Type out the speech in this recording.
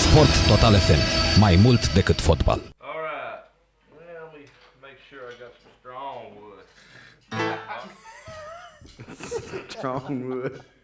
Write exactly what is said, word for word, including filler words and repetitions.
Sport Total F M. Mai mult decât fotbal. All right. Well, let me make sure I got some strong wood. Strong wood.